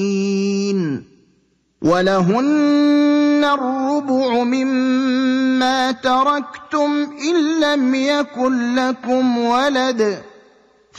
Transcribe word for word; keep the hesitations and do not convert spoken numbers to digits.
وَلَهُنَّ الرُّبُعُ مِمَّا تَرَكْتُمْ إِن لَّمْ يَكُن لَّكُمْ وَلَدٌ ۚ